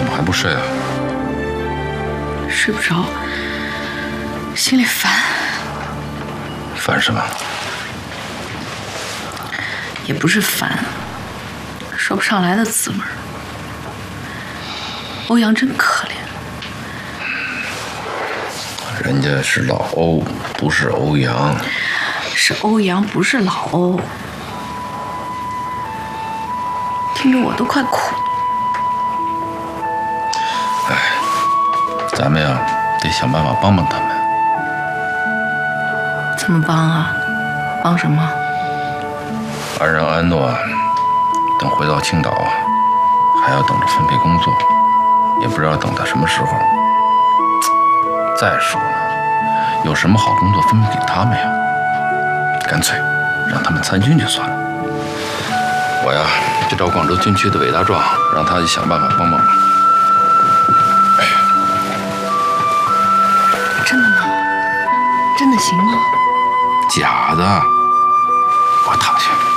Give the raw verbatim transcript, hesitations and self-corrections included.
怎么还不睡啊？ 睡不着，心里烦。 烦什么？ 也不是烦，说不上来的滋味。欧阳真可怜。 人家是老欧，不是欧阳。 是欧阳，不是老欧。听着我都快哭了。 哎，咱们呀得想办法帮帮他们。 怎么帮啊？帮什么？ 安然、安诺等回到青岛，还要等着分配工作，也不知道等到什么时候。再说了，有什么好工作分配给他们呀？干脆让他们参军就算了。我呀，就照广州军区的伟大状，让他想办法帮帮忙。哎， 真的吗？真的行吗？ 假的，我躺下。